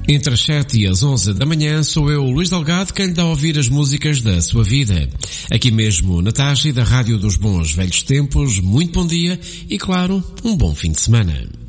Entre as 7 e as 11 da manhã sou eu, Luís Delgado, quem lhe dá a ouvir as músicas da sua vida. Aqui mesmo na Tagi da Rádio dos Bons Velhos Tempos. Muito bom dia e, claro, um bom fim de semana.